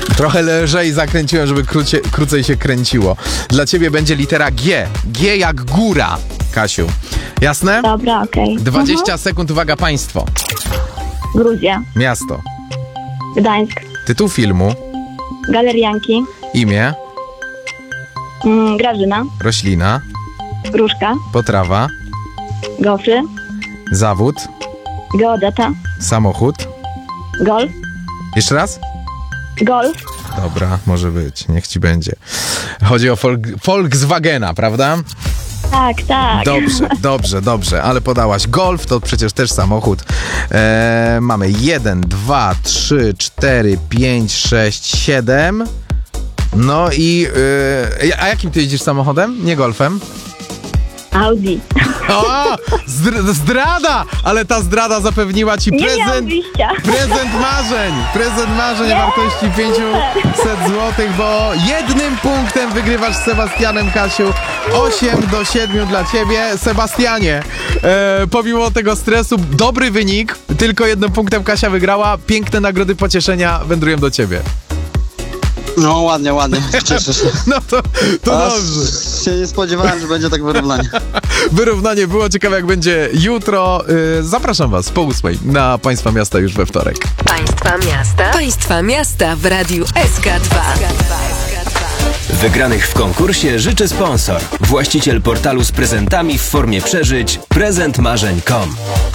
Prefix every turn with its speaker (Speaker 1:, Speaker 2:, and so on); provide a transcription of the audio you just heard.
Speaker 1: Trochę lżej zakręciłem, żeby krócej się kręciło. Dla ciebie będzie litera G. G jak góra, Kasiu. Jasne?
Speaker 2: Dobra, okej.
Speaker 1: 20 sekund, uwaga, państwo.
Speaker 2: Gruzja,
Speaker 1: Miasto.
Speaker 2: Gdańsk,
Speaker 1: Tytuł filmu.
Speaker 2: Galerianki,
Speaker 1: Imię.
Speaker 2: Grażyna,
Speaker 1: Roślina.
Speaker 2: Gruszka,
Speaker 1: Potrawa.
Speaker 2: Gofry,
Speaker 1: Zawód.
Speaker 2: Geodeta,
Speaker 1: Samochód.
Speaker 2: Golf,
Speaker 1: Jeszcze raz?
Speaker 2: Golf,
Speaker 1: Dobra, może być, niech ci będzie. Chodzi o Volkswagena, prawda?
Speaker 2: tak.
Speaker 1: Dobrze, ale podałaś Golf, to przecież też samochód. Mamy 1, 2, 3, 4, 5, 6, 7. No i... a jakim ty jeździsz samochodem? Nie Golfem?
Speaker 2: Audi.
Speaker 1: O! Zdrada! Ale ta zdrada zapewniła ci
Speaker 2: Nie miałam
Speaker 1: prezent.
Speaker 2: wyjścia.
Speaker 1: Prezent marzeń o wartości 500 zł, bo 1 punktem wygrywasz z Sebastianem, Kasiu. 8-7 dla ciebie. Sebastianie, pomimo tego stresu, dobry wynik. Tylko 1 punktem Kasia wygrała. Piękne nagrody pocieszenia wędrują do ciebie.
Speaker 3: No ładnie, cieszę się.
Speaker 1: No to dobrze.
Speaker 3: Się nie spodziewałem, że będzie tak wyrównanie.
Speaker 1: Wyrównanie było, ciekawe jak będzie jutro. Zapraszam was po 8 na Państwa Miasta już we wtorek.
Speaker 4: Państwa Miasta w Radiu SK2.
Speaker 5: Wygranych w konkursie życzy sponsor. Właściciel portalu z prezentami w formie przeżyć prezentmarzeń.com.